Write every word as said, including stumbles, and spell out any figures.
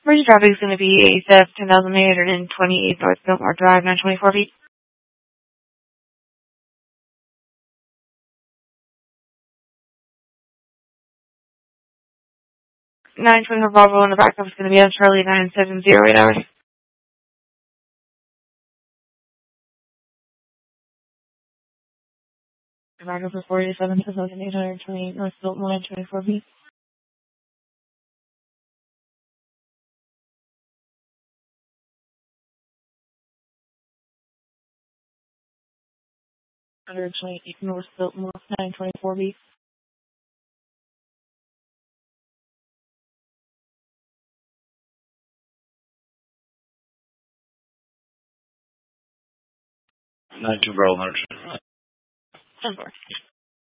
Emergency traffic is going to be A S F ten thousand eight hundred twenty-eight North Biltmore Drive, nine twenty-four feet. nine twenty-four Bravo, and the backup is going to be on Charlie nine seven zero eight hours. The backup is forty-seven thousand eight hundred twenty-eight North Biltmore, nine twenty-four feet. one hundred twenty-eight North Biltmore, nine twenty-four feet. nine two Bravo, one hundred. ten four.